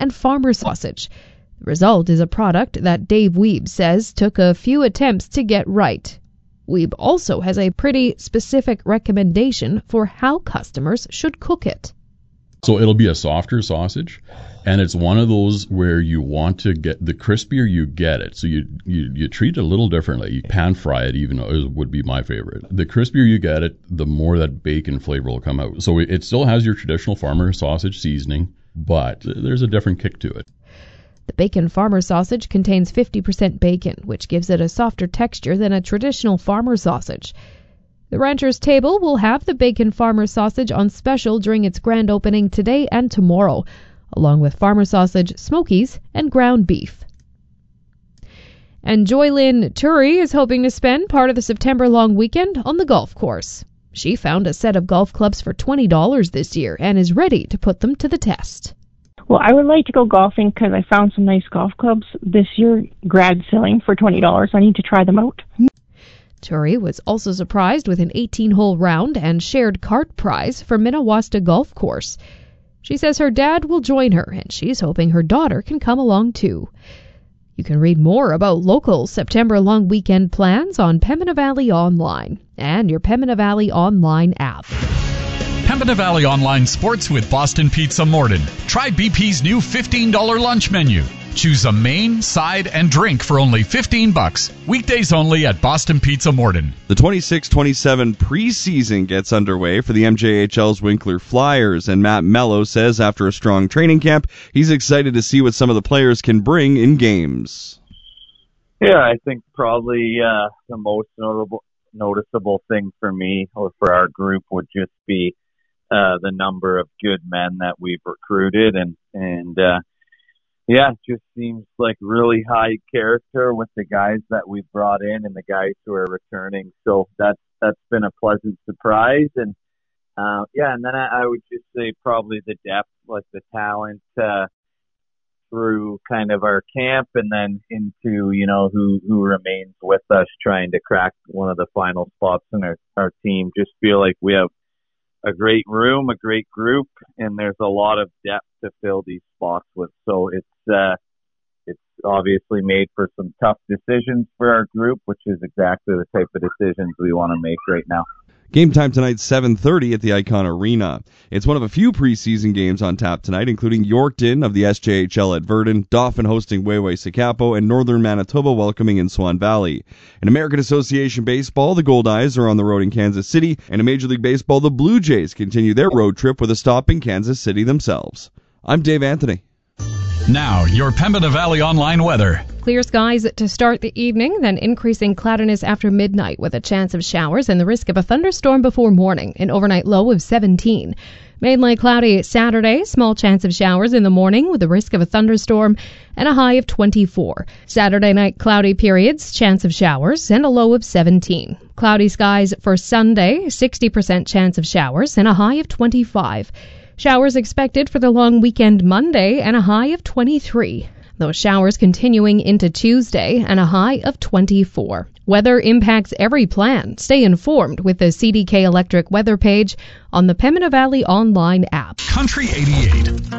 and farmer sausage. The result is a product that Dave Wiebe says took a few attempts to get right. Wiebe also has a pretty specific recommendation for how customers should cook it. So it'll be a softer sausage, and it's one of those where you want to get the crispier you get it. So you treat it a little differently. You pan fry it even would be my favorite. The crispier you get it, the more that bacon flavor will come out. So it still has your traditional farmer sausage seasoning, but there's a different kick to it. The bacon farmer sausage contains 50% bacon, which gives it a softer texture than a traditional farmer sausage. The Rancher's Table will have the bacon farmer sausage on special during its grand opening today and tomorrow, along with farmer sausage, smokies, and ground beef. And Joylyn Turi is hoping to spend part of the September long weekend on the golf course. She found a set of golf clubs for $20 this year and is ready to put them to the test. Well, I would like to go golfing because I found some nice golf clubs this year, grad selling for $20. I need to try them out. Turi was also surprised with an 18-hole round and shared cart prize for Minnewasta Golf Course. She says her dad will join her, and she's hoping her daughter can come along too. You can read more about local September long weekend plans on Pembina Valley Online and your Pembina Valley Online app. Pembina Valley Online Sports with Boston Pizza Morden. Try BP's new $15 lunch menu. Choose a main, side, and drink for only $15. Weekdays only at Boston Pizza Morden. The 26-27 preseason gets underway for the MJHL's Winkler Flyers, and Matt Mello says after a strong training camp, he's excited to see what some of the players can bring in games. Yeah, I think probably the most noticeable thing for me or for our group would just be the number of good men that we've recruited, and yeah, it just seems like really high character with the guys that we've brought in and the guys who are returning. So that's been a pleasant surprise, and yeah, and then I would just say probably the depth, like the talent through kind of our camp, and then into who remains with us trying to crack one of the final spots in our team. Just feel like we have a great room, a great group, and there's a lot of depth to fill these spots with. So it's obviously made for some tough decisions for our group, which is exactly the type of decisions we want to make right now. Game time tonight, 7:30 at the Icon Arena. It's one of a few preseason games on tap tonight, including Yorkton of the SJHL at Verdon, Dauphin hosting Wayway-Sakapo, and Northern Manitoba welcoming in Swan Valley. In American Association Baseball, the Gold Eyes are on the road in Kansas City, and in Major League Baseball, the Blue Jays continue their road trip with a stop in Kansas City themselves. I'm Dave Anthony. Now, your Pembina Valley Online weather. Clear skies to start the evening, then increasing cloudiness after midnight with a chance of showers and the risk of a thunderstorm before morning, an overnight low of 17. Mainly cloudy Saturday, small chance of showers in the morning with the risk of a thunderstorm and a high of 24. Saturday night cloudy periods, chance of showers and a low of 17. Cloudy skies for Sunday, 60% chance of showers and a high of 25. Showers expected for the long weekend Monday and a high of 23. Those showers continuing into Tuesday and a high of 24. Weather impacts every plan. Stay informed with the CDK Electric weather page on the Pembina Valley Online app. Country 88.